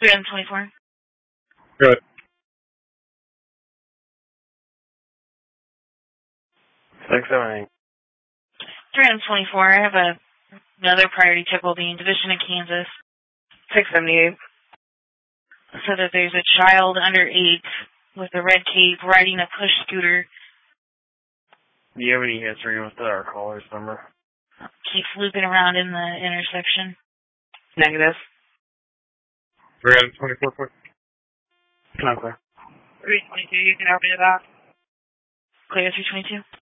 324. Good. 678. 324. I have another priority tip will be in Division of Kansas. 678. So that there's a child under 8 with a red cape riding a push scooter. Do you have any history with our caller's number? Keeps looping around in the intersection. Negative. 324, quick. No, clear. 322, you can help me with that. Clear 322.